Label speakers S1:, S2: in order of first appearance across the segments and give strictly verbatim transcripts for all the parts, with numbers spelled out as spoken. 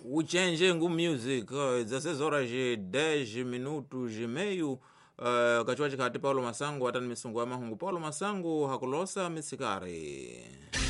S1: uchenje ngu music dezesseis horas e dez minutos e meio uh, kachiwa chikati Paulo Masango atani misungu ya mahungu. Paulo Masango hakulosa misikari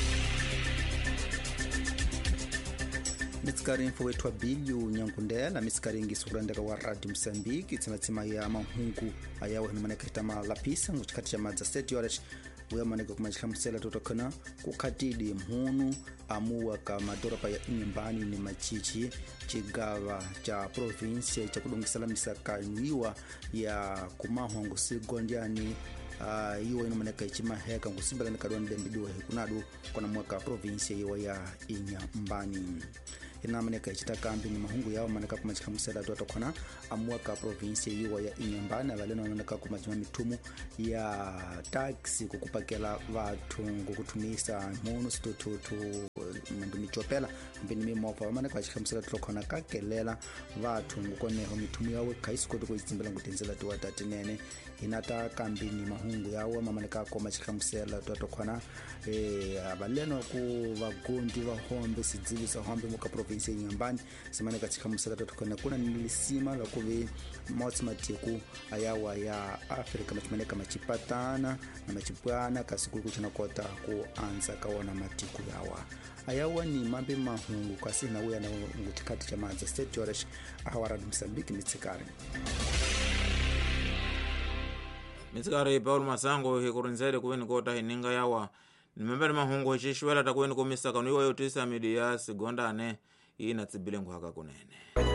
S2: mitsikari info wetu wa Bilyu Nyankundela mitsikari ingi surandaka wa Radio Msambiki tsima ya mahungu ayawe hinumaneka hitama lapisa nguchikati ya madza state yoresh uya maneka kumachika msela tutokana kukatidi mhunu amuwa ka madoropa ya inyembani ni machichi chigawa cha provinsia cha kudungisala misakaniwa ya kumahwangu sigondiani uh, iwa inumaneka ichima heka ngusimbala nikadwa ndembidiwa hikunadu kona mwaka provinsia iwa ya inyambani ina maneka ichitaka ambi ni mahungu yao maneka kumachika msela tutokana amuwa ka provinsia iwa ya inyambani avaleno maneka kumachima mitumu ya taxi kukupakela watu kukutumisa munu sitututu michopela mbini mimofa wamane kwa chika msela tulokona kakelela watu ngukoneho mitumu yawe kaisikoto kuzimbela ngutenzela tuwa tatinene inata kambini mahungu yawe mamane kwa machika msela tutokona e, abaleno ku wagundi wa hombe sidzivi sa hombe muka provinsi nyambani semane katika msela tutokona kuna nilisima la kuvi motimatiku ayawa ya Afrika machimaneka machipatana na machipwana kasikuru kuchina kota kuanza kawana matiku yawa ayawa ni mambe mahungu kwa sina uya na ngutikati cha madza state yoresh ahawara Msambiki mitsikari
S1: mitsikari Paulo Masango hikurinzele kuweni kota hininga yawa ni mambe mahungu hishishwela takuweni kumisaka nuiwa yotisa media sigondane ina tsibilengu haka kunene